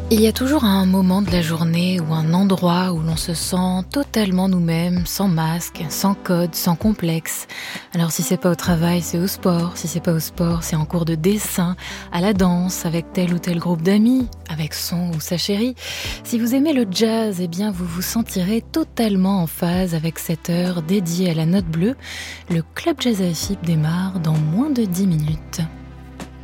Il y a toujours un moment de la journée ou un endroit où l'on se sent totalement nous-mêmes, sans masque, sans code, sans complexe. Alors si c'est pas au travail, c'est au sport. Si c'est pas au sport, c'est en cours de dessin, à la danse, avec tel ou tel groupe d'amis, avec son ou sa chérie. Si vous aimez le jazz, eh bien vous vous sentirez totalement en phase avec cette heure dédiée à la note bleue. Le Club Jazz à FIP démarre dans moins de 10 minutes.